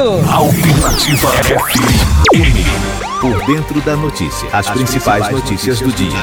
Alternativa FM. Por dentro da notícia. As principais notícias do dia.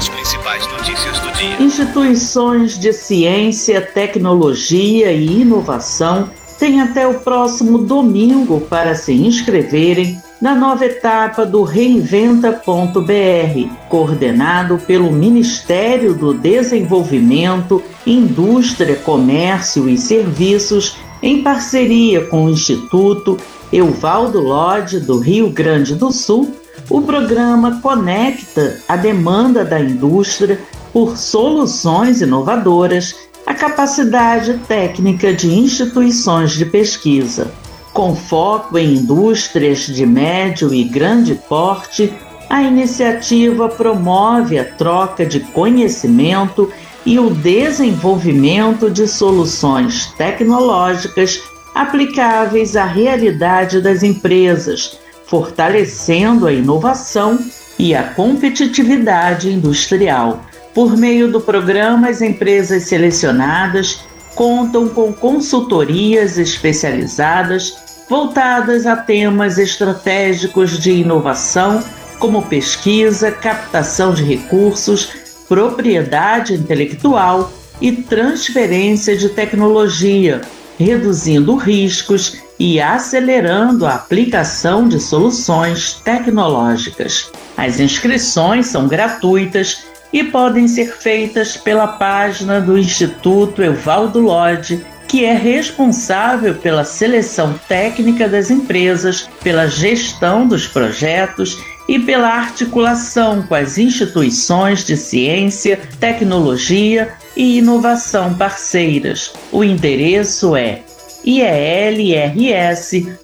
Instituições de ciência, tecnologia e inovação têm até o próximo domingo para se inscreverem na nova etapa do Reinventa.br, coordenado pelo Ministério do Desenvolvimento, Indústria, Comércio e Serviços, em parceria com o Instituto Evaldo Lodge do Rio Grande do Sul. O programa conecta a demanda da indústria por soluções inovadoras à capacidade técnica de instituições de pesquisa. Com foco em indústrias de médio e grande porte, a iniciativa promove a troca de conhecimento e o desenvolvimento de soluções tecnológicas aplicáveis à realidade das empresas, fortalecendo a inovação e a competitividade industrial. Por meio do programa, as empresas selecionadas contam com consultorias especializadas voltadas a temas estratégicos de inovação, como pesquisa, captação de recursos, propriedade intelectual e transferência de tecnologia, reduzindo riscos e acelerando a aplicação de soluções tecnológicas. As inscrições são gratuitas e podem ser feitas pela página do Instituto Evaldo Lodge, que é responsável pela seleção técnica das empresas, pela gestão dos projetos e pela articulação com as instituições de ciência, tecnologia e inovação parceiras. O endereço é ielrs.org.br.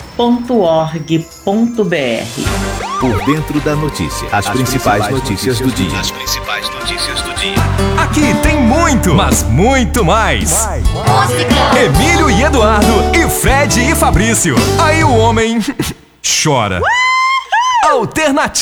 Por dentro da notícia. As principais notícias do dia. Aqui tem muito, mas muito mais. Música. Emílio e Eduardo e Fred e Fabrício. Aí o homem chora. Alternativa.